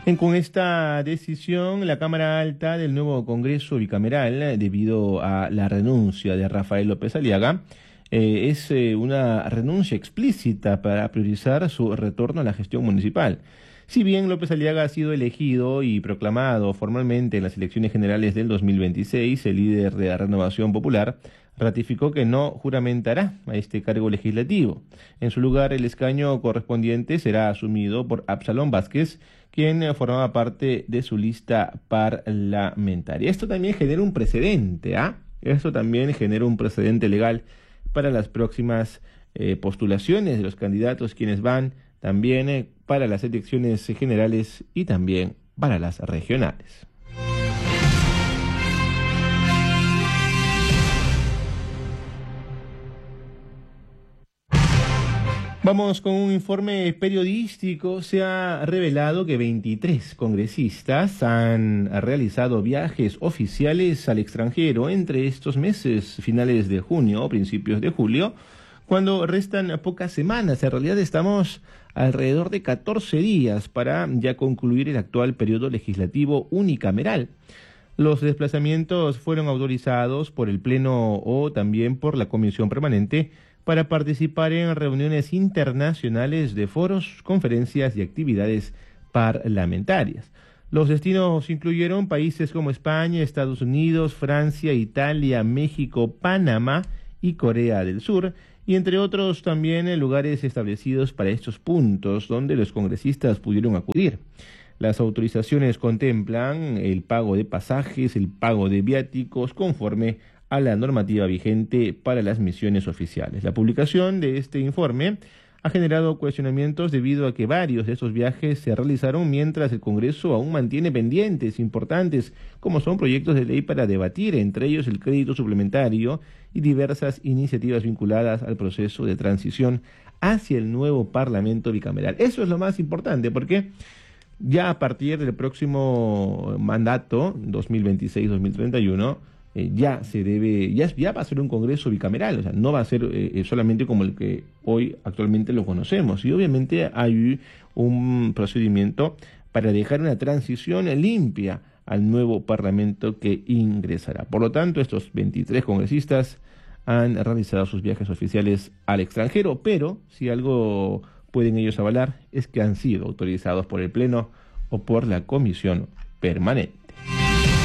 Con esta decisión, la Cámara Alta del nuevo Congreso Bicameral, debido a la renuncia de Rafael López Aliaga, es una renuncia explícita para priorizar su retorno a la gestión municipal. Si bien López Aliaga ha sido elegido y proclamado formalmente en las elecciones generales del 2026, el líder de la Renovación Popular ratificó que no juramentará a este cargo legislativo. En su lugar, el escaño correspondiente será asumido por Absalón Vázquez, quien formaba parte de su lista parlamentaria. Esto también genera un precedente, ¿ah? Esto también genera un precedente legal para las próximas postulaciones de los candidatos, quienes van también para las elecciones generales y también para las regionales. Vamos con un informe periodístico. Se ha revelado que 23 congresistas han realizado viajes oficiales al extranjero entre estos meses, finales de junio o principios de julio, cuando restan pocas semanas. En realidad estamos alrededor de 14 días para ya concluir el actual periodo legislativo unicameral. Los desplazamientos fueron autorizados por el Pleno o también por la Comisión Permanente para participar en reuniones internacionales de foros, conferencias y actividades parlamentarias. Los destinos incluyeron países como España, Estados Unidos, Francia, Italia, México, Panamá y Corea del Sur, y entre otros también lugares establecidos para estos puntos donde los congresistas pudieron acudir. Las autorizaciones contemplan el pago de pasajes, el pago de viáticos, conforme a la normativa vigente para las misiones oficiales. La publicación de este informe ha generado cuestionamientos debido a que varios de estos viajes se realizaron mientras el Congreso aún mantiene pendientes importantes, como son proyectos de ley para debatir, entre ellos el crédito suplementario y diversas iniciativas vinculadas al proceso de transición hacia el nuevo Parlamento bicameral. Eso es lo más importante, porque ya a partir del próximo mandato, 2026-2031, ya va a ser un Congreso bicameral, o sea, no va a ser solamente como el que hoy actualmente lo conocemos. Y obviamente hay un procedimiento para dejar una transición limpia al nuevo Parlamento que ingresará. Por lo tanto, estos 23 congresistas han realizado sus viajes oficiales al extranjero, pero si algo pueden ellos avalar es que han sido autorizados por el Pleno o por la Comisión Permanente.